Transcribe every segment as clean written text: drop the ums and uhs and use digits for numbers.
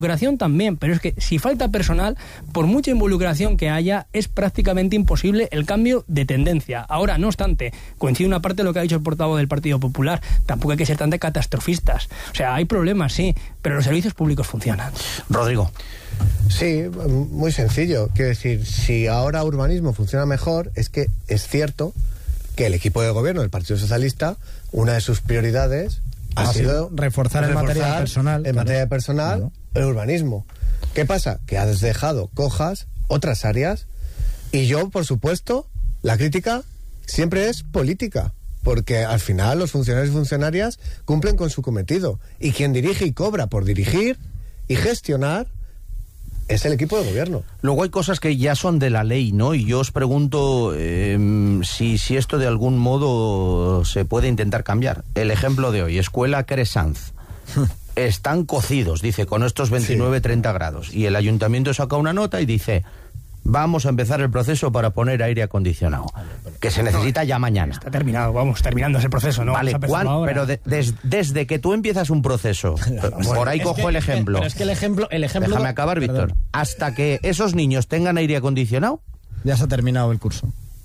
involucración también, pero es que si falta personal, por mucha involucración que haya, es prácticamente imposible el cambio de tendencia. Ahora, no obstante, coincide una parte de lo que ha dicho el portavoz del Partido Popular, tampoco hay que ser tan de catastrofistas. O sea, hay problemas, sí, pero los servicios públicos funcionan. Rodrigo. Sí, muy sencillo. Quiero decir, si ahora urbanismo funciona mejor, es que es cierto que el equipo de gobierno del Partido Socialista, una de sus prioridades ha sido reforzar en materia de personal. En materia de personal, claro. El urbanismo. ¿Qué pasa? Que has dejado cojas otras áreas y yo, por supuesto, la crítica siempre es política, porque al final los funcionarios y funcionarias cumplen con su cometido y quien dirige y cobra por dirigir y gestionar es el equipo de gobierno. Luego hay cosas que ya son de la ley, ¿no? Y yo os pregunto si esto de algún modo se puede intentar cambiar. El ejemplo de hoy, Escuela Cressanz. Están cocidos, dice, con estos 29-30 grados. Y el ayuntamiento saca una nota y dice, vamos a empezar el proceso para poner aire acondicionado, que se necesita ya mañana. Está terminado, terminando ese proceso, ¿no? Vale, pero desde que tú empiezas un proceso, por ahí cojo el ejemplo. Pero es que el ejemplo... Déjame acabar, Víctor. Perdón. Hasta que esos niños tengan aire acondicionado... Ya se ha terminado el curso.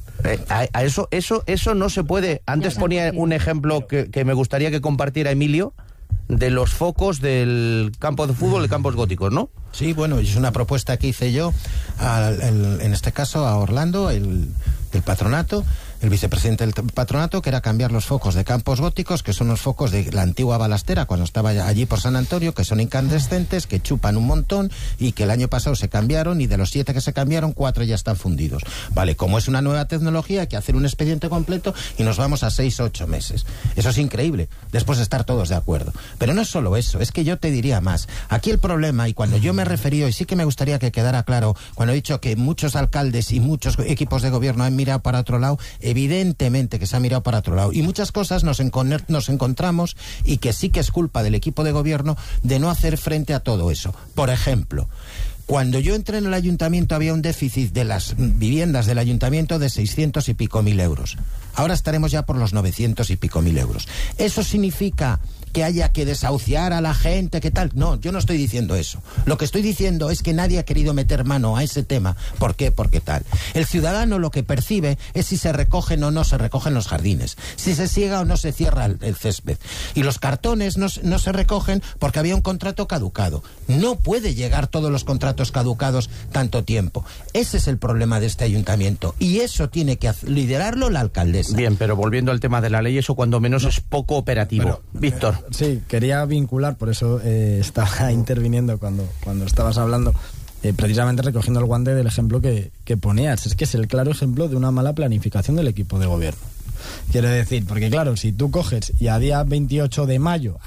Eso no se puede. Antes ponía un ejemplo que me gustaría que compartiera Emilio, de los focos del campo de fútbol de Campos Góticos, ¿no? Sí, bueno, es una propuesta que hice yo, en este caso a Orlando, del patronato, el vicepresidente del patronato, que era cambiar los focos de Campos Góticos, que son los focos de la antigua balastera, cuando estaba allí por San Antonio, que son incandescentes, que chupan un montón, y que el año pasado se cambiaron, y de los 7 que se cambiaron, 4 ya están fundidos. Vale, como es una nueva tecnología, hay que hacer un expediente completo, y nos vamos a 6 o 8 meses. Eso es increíble, después de estar todos de acuerdo. Pero no es solo eso, es que yo te diría más. Aquí el problema, y cuando yo me he referido, y sí que me gustaría que quedara claro, cuando he dicho que muchos alcaldes y muchos equipos de gobierno han mirado para otro lado, evidentemente que se ha mirado para otro lado. Y muchas cosas nos encontramos, y que sí que es culpa del equipo de gobierno de no hacer frente a todo eso. Por ejemplo, cuando yo entré en el ayuntamiento había un déficit de las viviendas del ayuntamiento de 600 y pico mil euros. Ahora estaremos ya por los 900 y pico mil euros. ¿Eso significa que haya que desahuciar a la gente, qué tal? No, yo no estoy diciendo eso. Lo que estoy diciendo es que nadie ha querido meter mano a ese tema. ¿Por qué? Porque tal. El ciudadano lo que percibe es si se recogen o no se recogen los jardines, si se ciega o no se cierra el césped. Y los cartones no se recogen porque había un contrato caducado. No puede llegar todos los contratos caducados tanto tiempo. Ese es el problema de este ayuntamiento. Y eso tiene que liderarlo la alcaldesa. Bien, pero volviendo al tema de la ley, eso cuando menos es poco operativo. Víctor. Sí, quería vincular, por eso estaba interviniendo cuando estabas hablando, precisamente recogiendo el guante del ejemplo que ponías. Es que es el claro ejemplo de una mala planificación del equipo de gobierno. Quiero decir, porque claro, si tú coges y a día 28 de mayo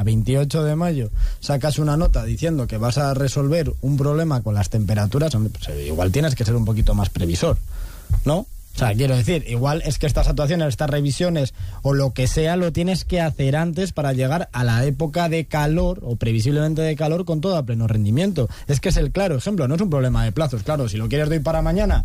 sacas una nota diciendo que vas a resolver un problema con las temperaturas, hombre, pues igual tienes que ser un poquito más previsor, ¿no? O sea, quiero decir, igual es que estas actuaciones, estas revisiones o lo que sea, lo tienes que hacer antes para llegar a la época de calor o previsiblemente de calor con todo a pleno rendimiento. Es que es el claro ejemplo, no es un problema de plazos. Claro, si lo quieres de hoy para mañana,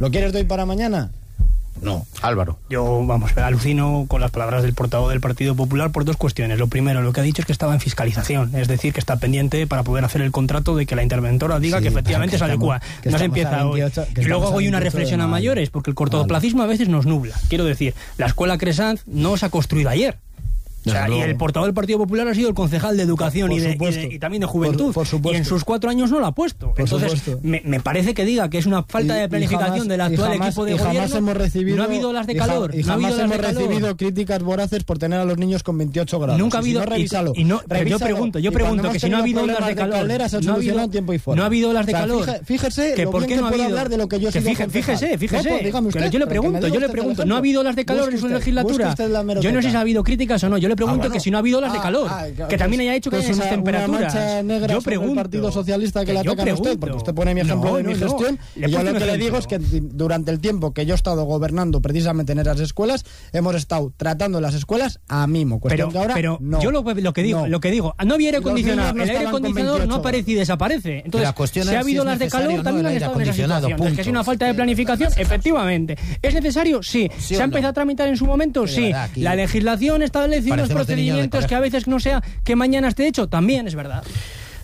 no. Álvaro. Yo, alucino con las palabras del portavoz del Partido Popular por 2 cuestiones. Lo primero, lo que ha dicho es que estaba en fiscalización, es decir, que está pendiente para poder hacer el contrato de que la interventora diga que efectivamente se adecua. No se empieza hoy. Y luego hago una reflexión a mayores, porque el cortoplacismo a veces nos nubla. Quiero decir, la Escuela Cressanz no se ha construido ayer. O sea, y el portavoz del Partido Popular ha sido el concejal de Educación y también de Juventud. Por supuesto. Y en sus 4 años no lo ha puesto. Entonces, me parece que diga que es una falta de planificación del actual equipo de gobierno. Jamás hemos recibido, no ha habido olas de calor. Jamás hemos recibido críticas voraces por tener a los niños con 28 grados. Nunca ha habido. Pero yo pregunto que si no ha habido olas de calor. No ha habido olas de calor. Fíjese, que por qué no ha habido. Hablar de lo que yo fíjese. Yo le pregunto. ¿No ha habido olas de calor en su legislatura? Yo no sé si ha habido críticas o no. Yo le pregunto que si no ha habido olas de calor, que también haya hecho que haya esas temperaturas. Yo pregunto. El Partido Socialista que le atacan a usted, porque usted pone mi ejemplo de mi gestión, y yo lo que le digo es que durante el tiempo que yo he estado gobernando precisamente en esas escuelas, hemos estado tratando las escuelas a mimo. Pero no. Yo lo que digo, no había aire acondicionado, el aire acondicionador no aparece y desaparece. Entonces, si ha habido olas de calor, también han estado en esa situación. Entonces, que es una falta de planificación, efectivamente. ¿Es necesario? Sí. ¿Se ha empezado a tramitar en su momento? Sí. La legislación establece unos procedimientos que a veces no sea que mañana esté hecho, también es verdad.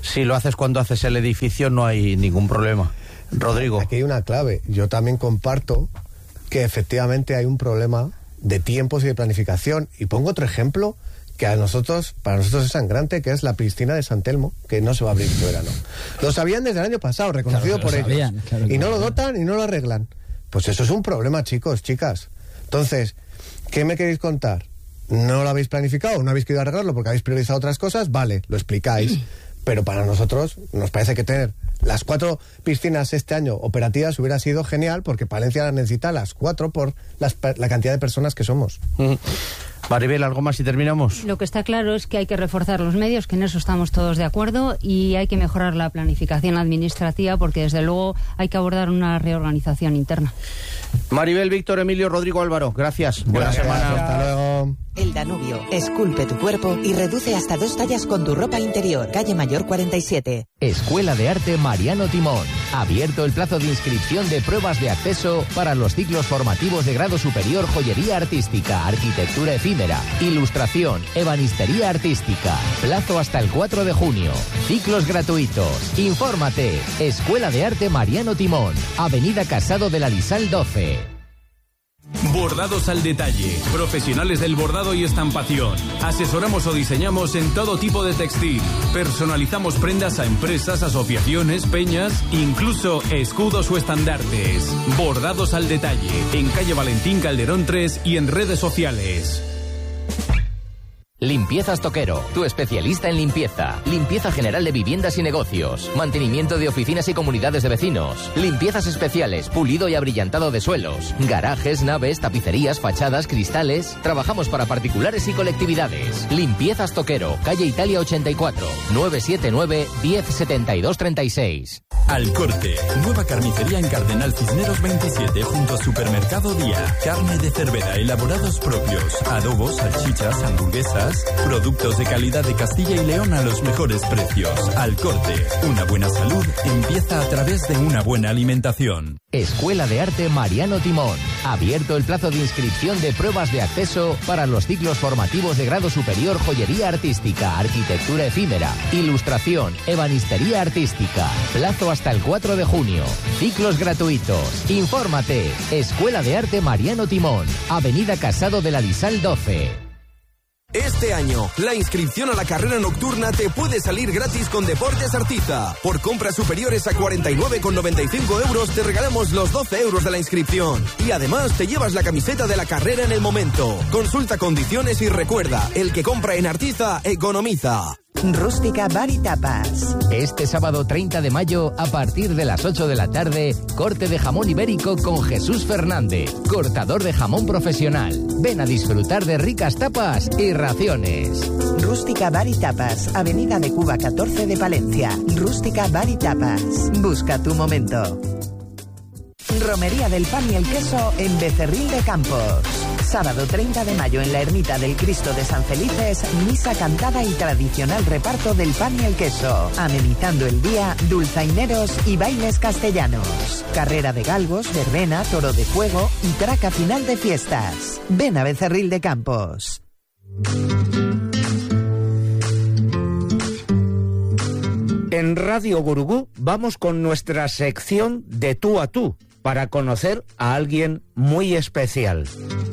Si lo haces cuando haces el edificio no hay ningún problema. Rodrigo. Aquí hay una clave. Yo también comparto que efectivamente hay un problema de tiempos y de planificación. Y pongo otro ejemplo que para nosotros es sangrante, que es la piscina de San Telmo, que no se va a abrir este verano. Lo sabían desde el año pasado, reconocido por ellos. Y no lo dotan y no lo arreglan. Pues eso es un problema, chicos, chicas. Entonces, ¿qué me queréis contar? ¿No lo habéis planificado? ¿No habéis querido arreglarlo porque habéis priorizado otras cosas? Vale, lo explicáis. Pero para nosotros nos parece que tener las 4 piscinas este año operativas hubiera sido genial, porque Palencia necesita las 4 por la cantidad de personas que somos. Maribel, ¿algo más y terminamos? Lo que está claro es que hay que reforzar los medios, que en eso estamos todos de acuerdo, y hay que mejorar la planificación administrativa, porque desde luego hay que abordar una reorganización interna. Maribel, Víctor, Emilio, Rodrigo, Álvaro, gracias. Buena semana. Hasta luego. El Danubio. Esculpe tu cuerpo y reduce hasta 2 tallas con tu ropa interior. Calle Mayor 47. Escuela de Arte Mariano Timón. Abierto el plazo de inscripción de pruebas de acceso para los ciclos formativos de grado superior Joyería Artística, Arquitectura Efímera, Ilustración, Ebanistería Artística. Plazo hasta el 4 de junio. Ciclos gratuitos. Infórmate. Escuela de Arte Mariano Timón. Avenida Casado de la Lisal 12. Bordados al detalle, profesionales del bordado y estampación. Asesoramos o diseñamos en todo tipo de textil. Personalizamos prendas a empresas, asociaciones, peñas, incluso escudos o estandartes. Bordados al detalle, en calle Valentín Calderón 3 y en redes sociales. Limpiezas Toquero, tu especialista en limpieza. Limpieza general de viviendas y negocios. Mantenimiento de oficinas y comunidades de vecinos. Limpiezas especiales, pulido y abrillantado de suelos. Garajes, naves, tapicerías, fachadas, cristales. Trabajamos para particulares y colectividades. Limpiezas Toquero, calle Italia 84, 979 1072 36. Al Corte, nueva carnicería en Cardenal Cisneros 27 junto a Supermercado Día. Carne de Cervera, elaborados propios, adobos, salchichas, hamburguesas, productos de calidad de Castilla y León a los mejores precios. Al Corte, una buena salud empieza a través de una buena alimentación. Escuela de Arte Mariano Timón. Abierto el plazo de inscripción de pruebas de acceso para los ciclos formativos de grado superior Joyería Artística, Arquitectura Efímera, Ilustración, Ebanistería Artística. Plazo hasta el 4 de junio. Ciclos gratuitos. Infórmate. Escuela de Arte Mariano Timón. Avenida Casado de la Lisal 12. Este año, la inscripción a la carrera nocturna te puede salir gratis con Deportes Artiza. Por compras superiores a 49,95 euros te regalamos los 12 euros de la inscripción. Y además te llevas la camiseta de la carrera en el momento. Consulta condiciones y recuerda, el que compra en Artiza, economiza. Rústica Bar y Tapas. Este sábado 30 de mayo, a partir de las 8 de la tarde, corte de jamón ibérico con Jesús Fernández, cortador de jamón profesional. Ven a disfrutar de ricas tapas y raciones. Rústica Bar y Tapas, Avenida de Cuba 14 de Palencia. Rústica Bar y Tapas. Busca tu momento. Romería del Pan y el Queso en Becerril de Campos. Sábado 30 de mayo en la Ermita del Cristo de San Felices, misa cantada y tradicional reparto del pan y el queso. Amenizando el día, dulzaineros y bailes castellanos. Carrera de galgos, verbena, toro de fuego y traca final de fiestas. Ven a Becerril de Campos. En Radio Gurugú vamos con nuestra sección de tú a tú, para conocer a alguien muy especial.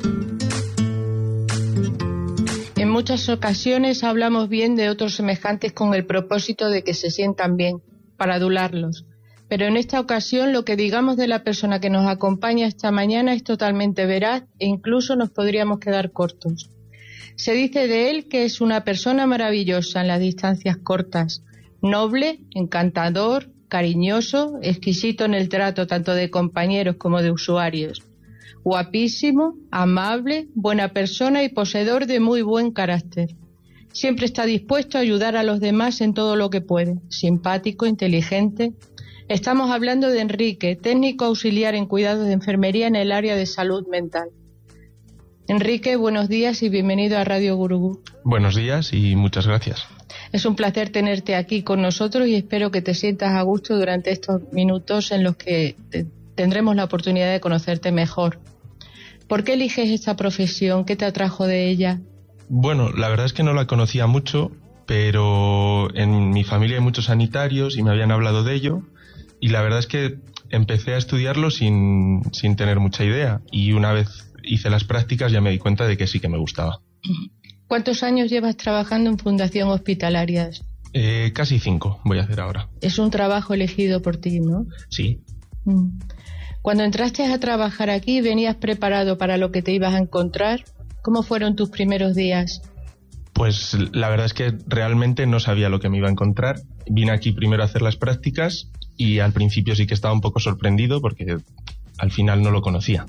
En muchas ocasiones hablamos bien de otros semejantes con el propósito de que se sientan bien, para adularlos. Pero en esta ocasión lo que digamos de la persona que nos acompaña esta mañana es totalmente veraz e incluso nos podríamos quedar cortos. Se dice de él que es una persona maravillosa en las distancias cortas, noble, encantador, cariñoso, exquisito en el trato tanto de compañeros como de usuarios. Guapísimo, amable, buena persona y poseedor de muy buen carácter. Siempre está dispuesto a ayudar a los demás en todo lo que puede. Simpático, inteligente. Estamos hablando de Enrique, técnico auxiliar en cuidados de enfermería en el área de salud mental. Enrique, buenos días y bienvenido a Radio Gurugú. Buenos días y muchas gracias. Es un placer tenerte aquí con nosotros y espero que te sientas a gusto durante estos minutos en los que tendremos la oportunidad de conocerte mejor. ¿Por qué eliges esta profesión? ¿Qué te atrajo de ella? Bueno, la verdad es que no la conocía mucho, pero en mi familia hay muchos sanitarios y me habían hablado de ello, y la verdad es que empecé a estudiarlo sin tener mucha idea, y una vez hice las prácticas ya me di cuenta de que sí que me gustaba. ¿Cuántos años llevas trabajando en Fundación Hospitalarias? Casi 5 voy a hacer ahora. Es un trabajo elegido por ti, ¿no? Sí. Cuando entraste a trabajar aquí, ¿venías preparado para lo que te ibas a encontrar? ¿Cómo fueron tus primeros días? Pues la verdad es que realmente no sabía lo que me iba a encontrar. Vine aquí primero a hacer las prácticas y al principio sí que estaba un poco sorprendido porque al final no lo conocía.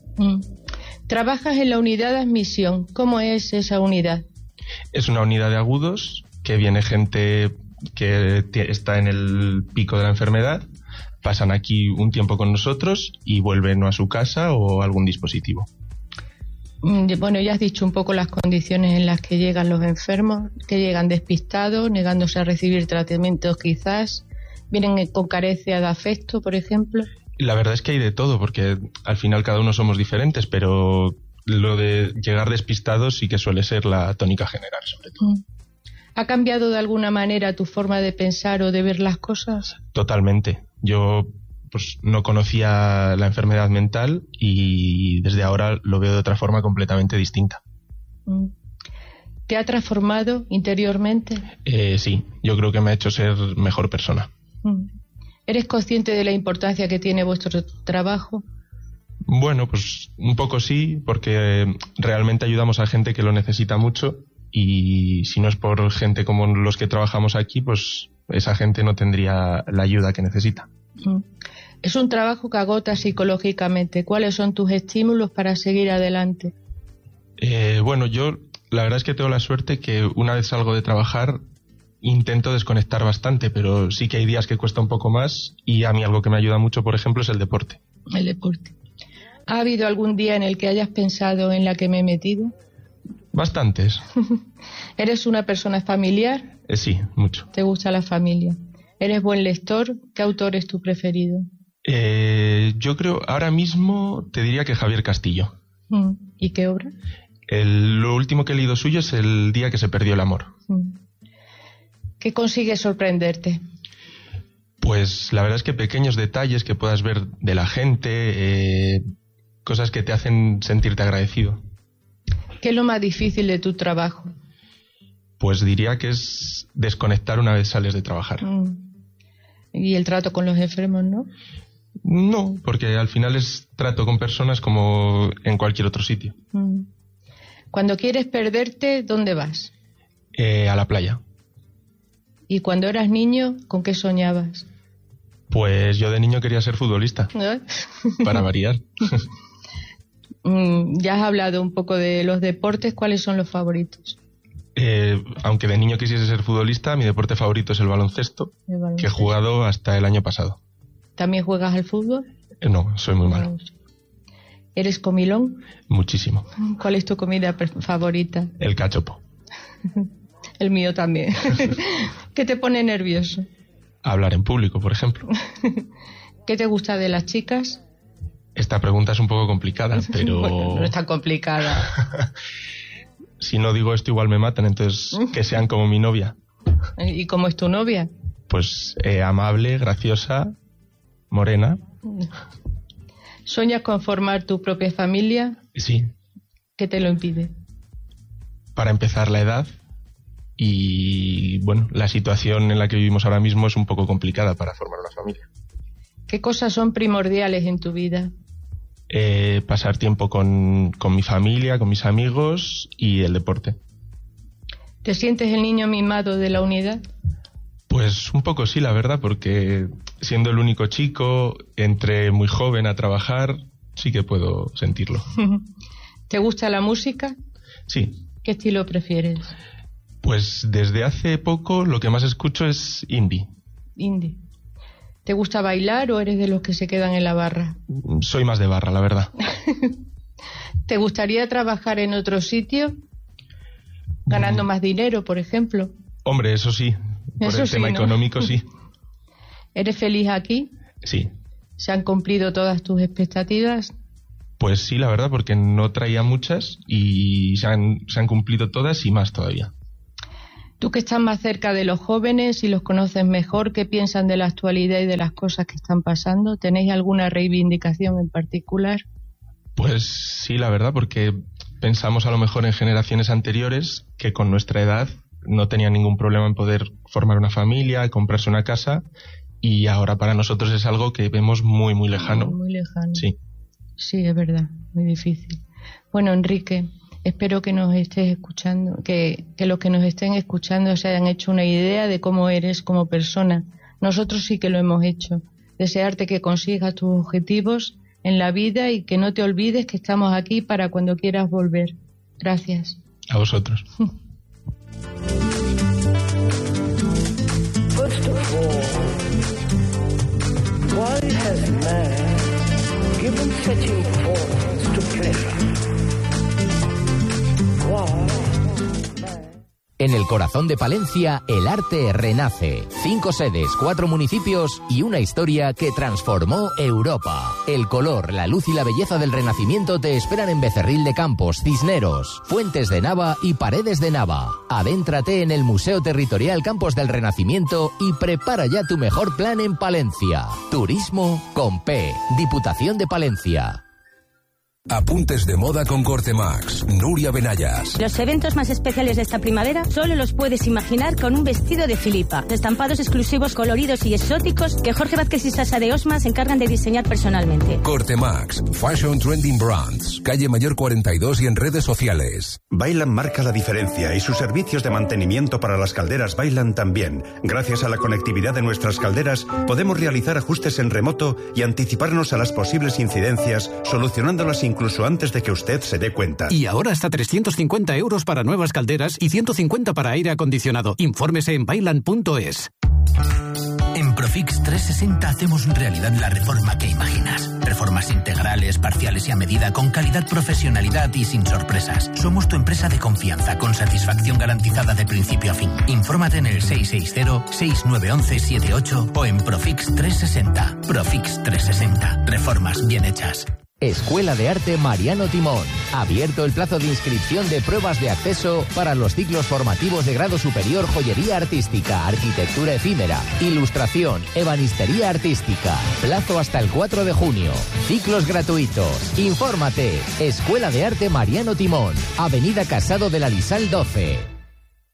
Trabajas en la unidad de admisión. ¿Cómo es esa unidad? Es una unidad de agudos que viene gente que está en el pico de la enfermedad, pasan aquí un tiempo con nosotros y vuelven a su casa o a algún dispositivo. Bueno, ya has dicho un poco las condiciones en las que llegan los enfermos, que llegan despistados, negándose a recibir tratamientos quizás, vienen con carencia de afecto, por ejemplo. La verdad es que hay de todo, porque al final cada uno somos diferentes, pero lo de llegar despistados sí que suele ser la tónica general, sobre todo. ¿Ha cambiado de alguna manera tu forma de pensar o de ver las cosas? Totalmente. Yo pues no conocía la enfermedad mental y desde ahora lo veo de otra forma completamente distinta. ¿Te ha transformado interiormente? Sí, yo creo que me ha hecho ser mejor persona. ¿Eres consciente de la importancia que tiene vuestro trabajo? Bueno, pues un poco sí, porque realmente ayudamos a gente que lo necesita mucho y si no es por gente como los que trabajamos aquí, pues esa gente no tendría la ayuda que necesita. Es un trabajo que agota psicológicamente. ¿Cuáles son tus estímulos para seguir adelante? Bueno, yo la verdad es que tengo la suerte que una vez salgo de trabajar intento desconectar bastante, pero sí que hay días que cuesta un poco más y a mí algo que me ayuda mucho, por ejemplo, es el deporte. El deporte. ¿Ha habido algún día en el que hayas pensado en la que me he metido? Bastantes. ¿Eres una persona familiar? Sí, mucho. ¿Te gusta la familia? ¿Eres buen lector? ¿Qué autor es tu preferido? Yo creo, ahora mismo te diría que Javier Castillo. ¿Y qué obra? Lo último que he leído suyo es El día que se perdió el amor. ¿Qué consigue sorprenderte? Pues la verdad es que pequeños detalles que puedas ver de la gente, cosas que te hacen sentirte agradecido. ¿Qué es lo más difícil de tu trabajo? Pues diría que es desconectar una vez sales de trabajar. ¿Y el trato con los enfermos, no? No, porque al final es trato con personas como en cualquier otro sitio. Cuando quieres perderte, ¿dónde vas? A la playa. ¿Y cuando eras niño, con qué soñabas? Pues yo de niño quería ser futbolista, para variar. Ya has hablado un poco de los deportes, ¿cuáles son los favoritos? Aunque de niño quisiese ser futbolista, mi deporte favorito es el baloncesto, que he jugado hasta el año pasado. ¿También juegas al fútbol? No, soy muy malo. ¿Eres comilón? Muchísimo. ¿Cuál es tu comida favorita? El cachopo. El mío también. ¿Qué te pone nervioso? Hablar en público, por ejemplo. ¿Qué te gusta de las chicas? Esta pregunta es un poco complicada, pero... Bueno, no es tan complicada. Si no digo esto igual me matan, entonces que sean como mi novia. ¿Y cómo es tu novia? Pues amable, graciosa, morena. ¿Sueñas con formar tu propia familia? Sí. ¿Qué te lo impide? Para empezar, la edad. Y bueno, la situación en la que vivimos ahora mismo es un poco complicada para formar una familia. ¿Qué cosas son primordiales en tu vida? Pasar tiempo con mi familia, con mis amigos y el deporte. ¿Te sientes el niño mimado de la unidad? Pues un poco sí, la verdad, porque siendo el único chico, entré muy joven a trabajar, sí que puedo sentirlo. ¿Te gusta la música? Sí. ¿Qué estilo prefieres? Pues desde hace poco lo que más escucho es indie. Indie. ¿Te gusta bailar o eres de los que se quedan en la barra? Soy más de barra, la verdad. ¿Te gustaría trabajar en otro sitio? Ganando más dinero, por ejemplo. Hombre, eso sí. Por el tema económico, sí. ¿Eres feliz aquí? Sí. ¿Se han cumplido todas tus expectativas? Pues sí, la verdad, porque no traía muchas y se han cumplido todas y más todavía. Tú que estás más cerca de los jóvenes y los conoces mejor, ¿qué piensan de la actualidad y de las cosas que están pasando? ¿Tenéis alguna reivindicación en particular? Pues sí, la verdad, porque pensamos a lo mejor en generaciones anteriores que con nuestra edad no tenían ningún problema en poder formar una familia, comprarse una casa, y ahora para nosotros es algo que vemos muy, muy lejano. Muy lejano. Sí. Sí, es verdad, muy difícil. Bueno, Enrique, espero que nos estés escuchando, que los que nos estén escuchando se hayan hecho una idea de cómo eres como persona. Nosotros sí que lo hemos hecho. Desearte que consigas tus objetivos en la vida y que no te olvides que estamos aquí para cuando quieras volver. Gracias. A vosotros. First of all, why has man given such importance to pleasure? En el corazón de Palencia, el arte renace. 5 sedes, 4 municipios y una historia que transformó Europa. El color, la luz y la belleza del Renacimiento te esperan en Becerril de Campos, Cisneros, Fuentes de Nava y Paredes de Nava. Adéntrate en el Museo Territorial Campos del Renacimiento y prepara ya tu mejor plan en Palencia. Turismo con P. Diputación de Palencia. Apuntes de moda con Cortemax. Nuria Benayas. Los eventos más especiales de esta primavera solo los puedes imaginar con un vestido de Filipa. Estampados exclusivos, coloridos y exóticos que Jorge Vázquez y Sasa de Osma se encargan de diseñar personalmente. Cortemax. Fashion Trending Brands. Calle Mayor 42 y en redes sociales. Bailan marca la diferencia y sus servicios de mantenimiento para las calderas Bailan también. Gracias a la conectividad de nuestras calderas podemos realizar ajustes en remoto y anticiparnos a las posibles incidencias, solucionándolas incluso antes de que usted se dé cuenta. Y ahora hasta 350 euros para nuevas calderas y 150 para aire acondicionado. Infórmese en bailan.es. En Profix 360 hacemos realidad la reforma que imaginas. Reformas integrales, parciales y a medida, con calidad, profesionalidad y sin sorpresas. Somos tu empresa de confianza, con satisfacción garantizada de principio a fin. Infórmate en el 660-691178 o en Profix 360. Profix 360. Reformas bien hechas. Escuela de Arte Mariano Timón. Abierto el plazo de inscripción de pruebas de acceso para los ciclos formativos de grado superior Joyería Artística, Arquitectura Efímera, Ilustración, Ebanistería Artística. Plazo hasta el 4 de junio. Ciclos gratuitos. Infórmate. Escuela de Arte Mariano Timón. Avenida Casado de la Lisal 12.